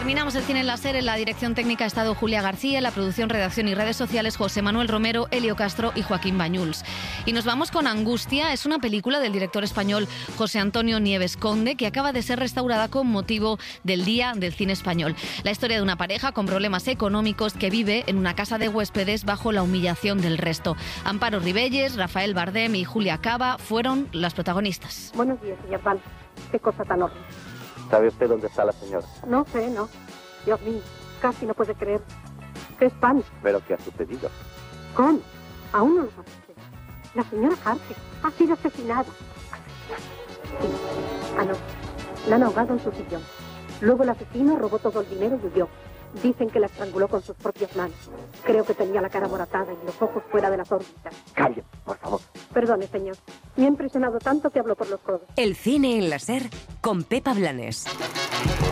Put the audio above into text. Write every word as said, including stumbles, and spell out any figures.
Terminamos el cine en la SER. En la dirección técnica ha estado Julia García, en la producción, redacción y redes sociales José Manuel Romero, Elio Castro y Joaquín Bañuls. Y nos vamos con Angustia. Es una película del director español José Antonio Nieves Conde que acaba de ser restaurada con motivo del Día del Cine Español. La historia de una pareja con problemas económicos que vive en una casa de huéspedes bajo la humillación del resto. Amparo Ribelles, Rafael Bardem y Julia Cava fueron las protagonistas. Buenos días, señor Valls. Qué cosa tan horrible. ¿Sabe usted dónde está la señora? No sé, no. Dios mío, casi no puede creer. ¡Qué espanto! ¿Pero qué ha sucedido? ¿Cómo? Aún no lo sabe usted. La señora Harker ha sido asesinada. Sí, anoche. La han ahogado en su sillón. Luego el asesino robó todo el dinero y huyó. Dicen que la estranguló con sus propias manos. Creo que tenía la cara moratada y los ojos fuera de las órbitas. Calle, por favor. Perdone, señor. Me ha impresionado tanto que hablo por los codos. El cine en la SER con Pepa Blanes.